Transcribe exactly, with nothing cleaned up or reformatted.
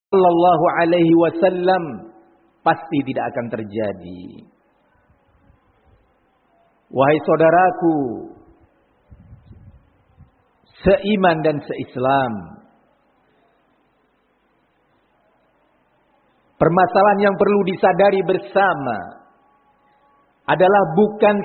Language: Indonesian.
sallallahu alaihi wasallam pasti tidak akan terjadi. Wahai saudaraku, seiman dan seislam, permasalahan yang perlu disadari bersama adalah bukan